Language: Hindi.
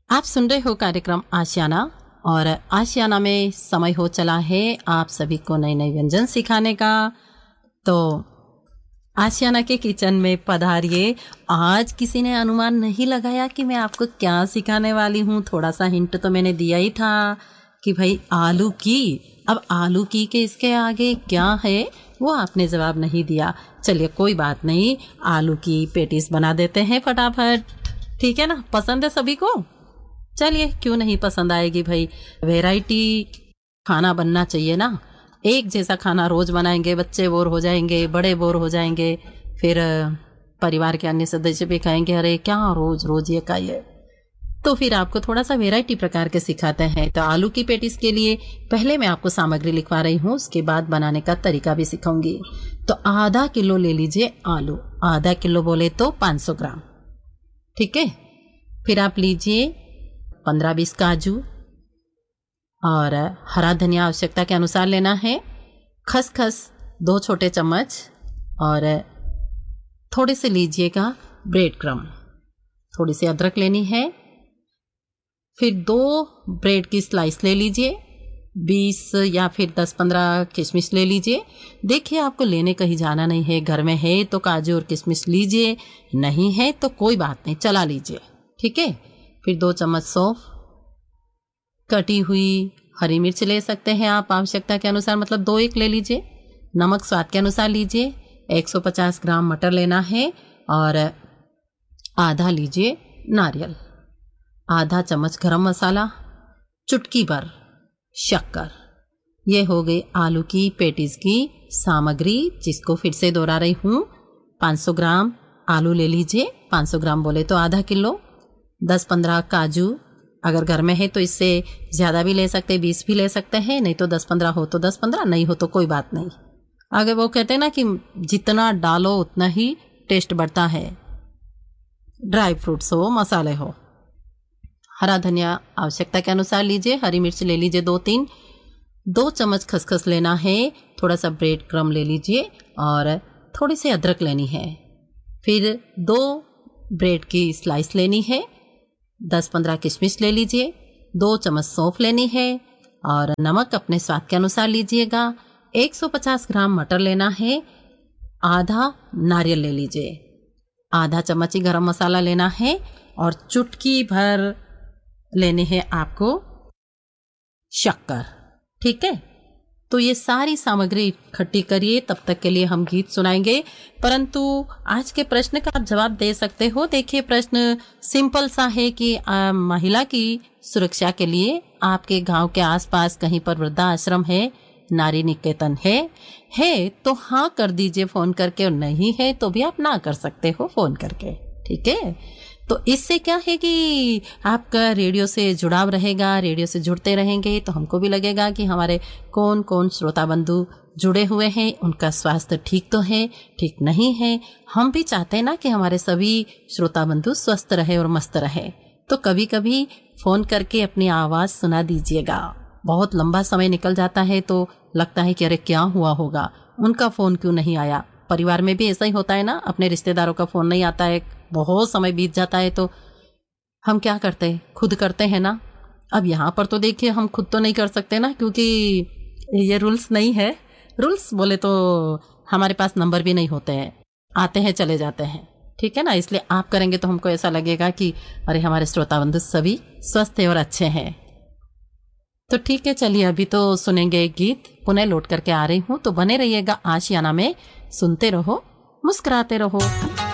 आप सुन रहे हो कार्यक्रम आशियाना और आशियाना में समय हो चला है आप सभी को नए नए व्यंजन सिखाने का। तो आशियाना के किचन में पधारिए। आज किसी ने अनुमान नहीं लगाया कि मैं आपको क्या सिखाने वाली हूँ। थोड़ा सा हिंट तो मैंने दिया ही था कि भाई आलू की। अब आलू की के इसके आगे क्या है वो आपने जवाब नहीं दिया। चलिए कोई बात नहीं, आलू की पेटीज बना देते हैं फटाफट। ठीक है ना, पसंद है सभी को? चलिए, क्यों नहीं पसंद आएगी भाई। वैरायटी खाना बनना चाहिए ना। एक जैसा खाना रोज बनाएंगे बच्चे बोर हो जाएंगे, बड़े बोर हो जाएंगे, फिर परिवार के अन्य सदस्य भी कहेंगे अरे क्या रोज रोज ये खाइए। तो फिर आपको थोड़ा सा वैरायटी प्रकार के सिखाते हैं। तो आलू की पेटीज के लिए पहले मैं आपको सामग्री लिखवा रही हूँ, उसके बाद बनाने का तरीका भी सिखाऊंगी। तो आधा किलो ले लीजिए आलू। आधा किलो बोले तो 500 ग्राम। ठीक है। फिर आप लीजिए 15-20 काजू और हरा धनिया आवश्यकता के अनुसार लेना है। खसखस 2 छोटे चम्मच और थोड़े से लीजिएगा ब्रेड क्रम्ब। थोड़ी सी अदरक लेनी है। फिर 2 ब्रेड की स्लाइस ले लीजिए। 20 या फिर 10-15 किशमिश ले लीजिए। देखिए आपको लेने कहीं जाना नहीं है, घर में है तो काजू और किशमिश लीजिए, नहीं है तो कोई बात नहीं, चला लीजिए। ठीक है। फिर 2 चम्मच सौंफ, कटी हुई हरी मिर्च ले सकते हैं आप आवश्यकता के अनुसार, मतलब 2-1 ले लीजिए। नमक स्वाद के अनुसार लीजिए। 150 ग्राम मटर लेना है और आधा लीजिए नारियल। आधा चम्मच गरम मसाला, चुटकी भर शक्कर। ये हो गई आलू की पेटीज की सामग्री, जिसको फिर से दोहरा रही हूँ। 500 ग्राम आलू ले लीजिए। 500 ग्राम बोले तो आधा किलो। 10-15 काजू, अगर घर में है तो इससे ज़्यादा भी ले सकते, 20 भी ले सकते हैं, नहीं तो 10-15 हो तो 10-15, नहीं हो तो कोई बात नहीं। अगर वो कहते हैं ना कि जितना डालो उतना ही टेस्ट बढ़ता है, ड्राई फ्रूट्स हो मसाले हो। हरा धनिया आवश्यकता के अनुसार लीजिए। हरी मिर्च ले लीजिए 2-3। 2 चम्मच खसखस लेना है। थोड़ा सा ब्रेड क्रम्ब ले लीजिए और थोड़ी सी अदरक लेनी है। फिर 2 ब्रेड की स्लाइस लेनी है। 10-15 किशमिश ले लीजिए। 2 चम्मच सौंफ लेनी है और नमक अपने स्वाद के अनुसार लीजिएगा। 150 ग्राम मटर लेना है। आधा नारियल ले लीजिए। आधा चम्मच ही गरम मसाला लेना है और चुटकी भर लेने हैं आपको शक्कर। ठीक है। तो ये सारी सामग्री इकट्ठी करिए, तब तक के लिए हम गीत सुनाएंगे। परंतु आज के प्रश्न का आप जवाब दे सकते हो। देखिए प्रश्न सिंपल सा है कि महिला की सुरक्षा के लिए आपके गांव के आसपास कहीं पर वृद्धाश्रम है, नारी निकेतन है तो हाँ कर दीजिए फोन करके, और नहीं है तो भी आप ना कर सकते हो फोन करके। ठीक है। तो इससे क्या है कि आपका रेडियो से जुड़ाव रहेगा, रेडियो से जुड़ते रहेंगे तो हमको भी लगेगा कि हमारे कौन कौन श्रोता बंधु जुड़े हुए हैं, उनका स्वास्थ्य ठीक तो है, ठीक नहीं है। हम भी चाहते हैं ना कि हमारे सभी श्रोता बंधु स्वस्थ रहे और मस्त रहे। तो कभी कभी फोन करके अपनी आवाज़ सुना दीजिएगा। बहुत लंबा समय निकल जाता है तो लगता है कि अरे क्या हुआ होगा, उनका फ़ोन क्यों नहीं आया। परिवार में भी ऐसा ही होता है ना, अपने रिश्तेदारों का फ़ोन नहीं आता है, बहुत समय बीत जाता है तो हम क्या करते हैं, खुद करते हैं ना। अब यहाँ पर तो देखिए हम खुद तो नहीं कर सकते ना, क्योंकि ये रूल्स नहीं है। रूल्स बोले तो हमारे पास नंबर भी नहीं होते हैं, आते हैं चले जाते हैं। ठीक है ना, इसलिए आप करेंगे तो हमको ऐसा लगेगा कि अरे हमारे श्रोता बंधु सभी स्वस्थ हैं और अच्छे हैं। तो ठीक है, चलिए अभी तो सुनेंगे एक गीत, पुनः लौट करके आ रही हूँ। तो बने रहिएगा आशियाना में, सुनते रहो, मुस्कुराते रहो।